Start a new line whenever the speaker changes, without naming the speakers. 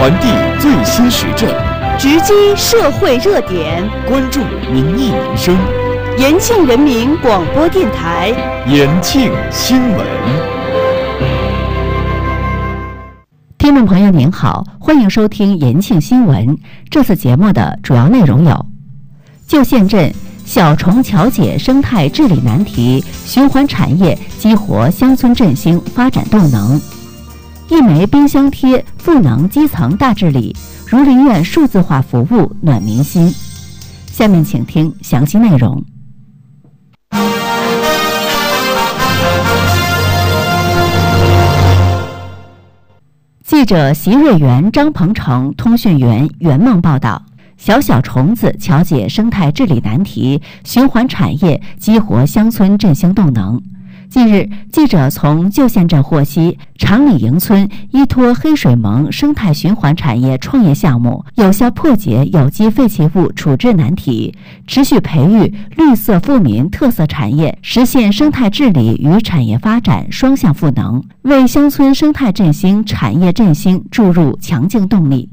传递最新时政，
直击社会热点，
关注民意民生。
延庆人民广播电台，
延庆新闻。
听众朋友您好，欢迎收听延庆新闻。这次节目的主要内容有：旧县镇小虫调解生态治理难题，循环产业激活乡村振兴发展动能；一枚冰箱贴赋能基层大治理，儒林院数字化服务暖民心。下面请听详细内容。记者席瑞元、张鹏程，通讯员圆梦报道：小虫子调解生态治理难题，循环产业激活乡村振兴动能。近日，记者从旧县镇获悉，长里营村依托黑水盟生态循环产业创业项目，有效破解有机废弃物处置难题，持续培育绿色富民特色产业，实现生态治理与产业发展双向赋能，为乡村生态振兴、产业振兴注入强劲动力。